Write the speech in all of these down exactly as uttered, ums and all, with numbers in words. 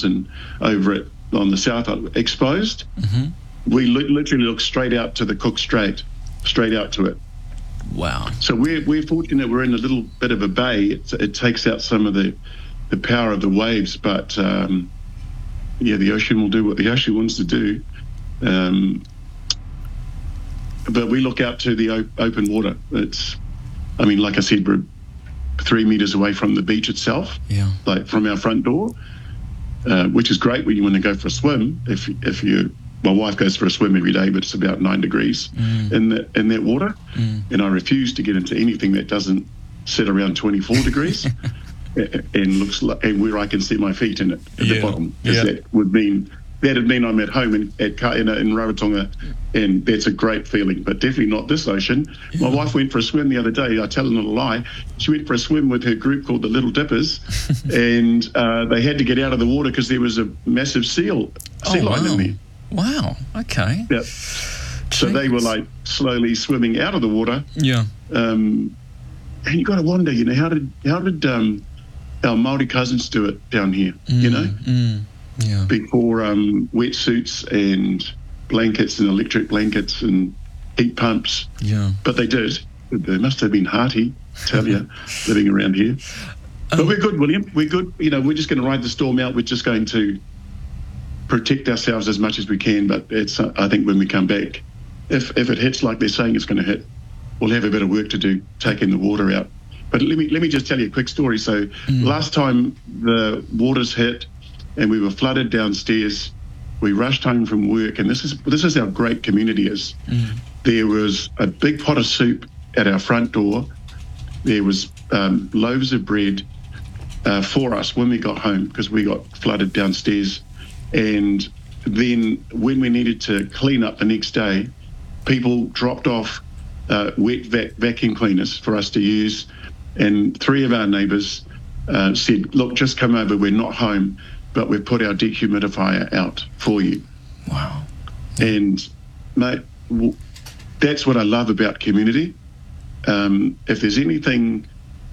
mountain over it on the south, exposed. Mm-hmm. We li- literally look straight out to the Cook Strait, straight out to it. Wow. So we're, we're fortunate we're in a little bit of a bay. It, it takes out some of the, the power of the waves, but um, yeah, the ocean will do what the ocean wants to do. Um, but we look out to the op- open water. It's, I mean, like I said, we're three metres away from the beach itself, yeah. like from our front door, uh, which is great when you want to go for a swim. If if you, my wife goes for a swim every day, but it's about nine degrees mm. in that in that water, mm. and I refuse to get into anything that doesn't sit around twenty-four degrees and looks like, and where I can see my feet in it at yeah. the bottom, because yeah. that would mean. That'd mean I'm at home in at in, in Rarotonga, and that's a great feeling. But definitely not this ocean. Yeah. My wife went for a swim the other day. I tell her not a lie. She went for a swim with her group called the Little Dippers, and uh, they had to get out of the water because there was a massive seal sea oh, lion wow. in there. Wow. Okay. Yeah. So they were like slowly swimming out of the water. Yeah. Um, and you got to wonder, you know, how did how did um, our Māori cousins do it down here? Mm, you know. Mm. Yeah. Before um, wetsuits and blankets and electric blankets and heat pumps. Yeah. But they did. They must have been hearty, tell you, living around here. Um, but we're good, William. We're good. You know, we're just going to ride the storm out. We're just going to protect ourselves as much as we can. But it's, uh, I think when we come back, if if it hits like they're saying it's going to hit, we'll have a bit of work to do, taking the water out. But let me let me just tell you a quick story. So mm. last time the waters hit, and we were flooded downstairs. We rushed home from work, and this is this is how great community is. Mm. There was a big pot of soup at our front door. There was um, loaves of bread uh, for us when we got home, because we got flooded downstairs. And then when we needed to clean up the next day, people dropped off uh, wet vac- vacuum cleaners for us to use. And three of our neighbours uh, said, look, just come over, we're not home, but we've put our dehumidifier out for you. Wow. And, mate, w- that's what I love about community. Um, if there's anything,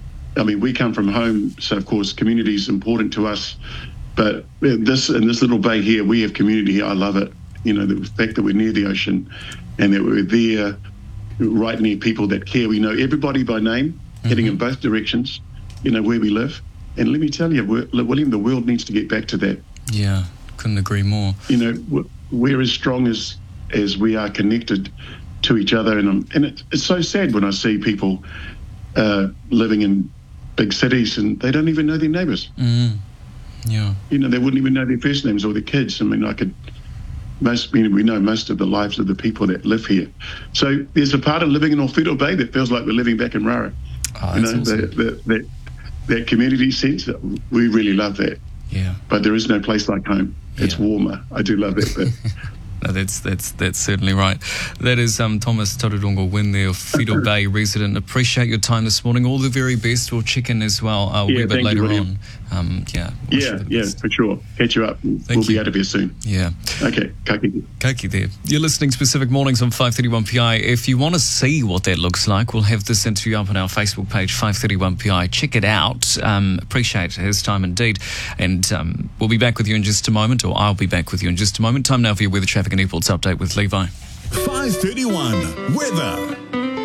I mean, we come from home, so, of course, community is important to us. But this in this little bay here, we have community here. I love it. You know, the fact that we're near the ocean and that we're there right near people that care. We know everybody by name, mm-hmm. heading in both directions, you know, where we live. And let me tell you, William, the world needs to get back to that. Yeah, couldn't agree more. You know, we're as strong as as we are connected to each other. And, I'm, and it, it's so sad when I see people uh, living in big cities and they don't even know their neighbours. Mm. Yeah. You know, they wouldn't even know their first names or their kids. I mean, I could, most, you know, we know most of the lives of the people that live here. So there's a part of living in Ōwhiro Bay that feels like we're living back in Rara. Oh, you know, awesome. the, the, that, that community sense, we really love that. Yeah. But there is no place like home. It's yeah. warmer. I do love it. But No, that's that's that's certainly right. That is um, Thomas Tauranga Wynne there, Whiro Bay resident. Appreciate your time this morning. All the very best. We'll check in as well uh, a yeah, wee bit later you, on. Um, yeah, yeah, yeah, for sure. Catch you up. Thank we'll you. be out of here soon. Yeah. Okay, kaki. Kaki there. You're listening to Pacific Mornings on five thirty-one P I. If you want to see what that looks like, we'll have this interview up on our Facebook page, five thirty-one P I. Check it out. Um, appreciate his time indeed. And um, we'll be back with you in just a moment, or I'll be back with you in just a moment. Time now for your weather, traffic and airports update with Levi. five thirty-one weather.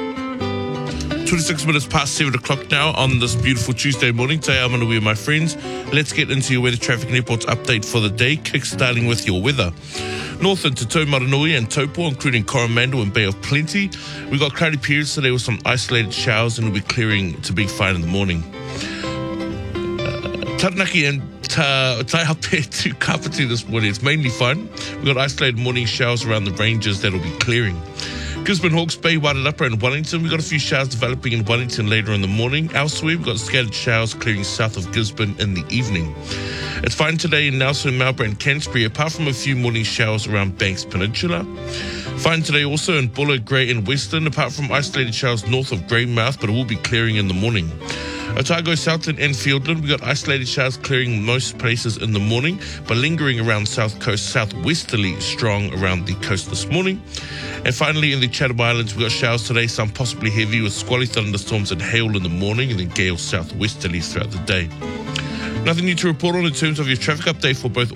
twenty-six minutes past seven o'clock now on this beautiful Tuesday morning. Today I'm Manui, my friends. Let's get into your weather, traffic and airports update for the day, kick-starting with your weather. North into Taumaranui and Taupo, including Coromandel and Bay of Plenty. We've got cloudy periods today with some isolated showers, and it'll be clearing to be fine in the morning. Uh, Taranaki and Ta, Taihape to Kapiti this morning. It's mainly fine. We've got isolated morning showers around the ranges that'll be clearing. Gisborne, Hawke's Bay, Wairarapa and Wellington. We've got a few showers developing in Wellington later in the morning. Elsewhere, we've got scattered showers clearing south of Gisborne in the evening. It's fine today in Nelson, Marlborough and Cansbury, apart from a few morning showers around Banks Peninsula. Fine today also in Buller, Grey and Western, apart from isolated showers north of Greymouth, but it will be clearing in the morning. Otago, Southland and Fiordland, we've got isolated showers clearing most places in the morning, but lingering around South Coast, southwesterly strong around the coast this morning. And finally, in the Chatham Islands, we've got showers today, some possibly heavy with squally thunderstorms and hail in the morning, and then gales southwesterly throughout the day. Nothing new to report on in terms of your traffic update for both